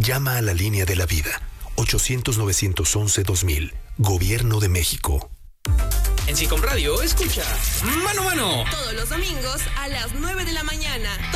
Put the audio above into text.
Llama a la línea de la vida. 800-911-2000. Gobierno de México. En SICOM Radio, escucha Mano a Mano. Todos los domingos a las 9 de la mañana.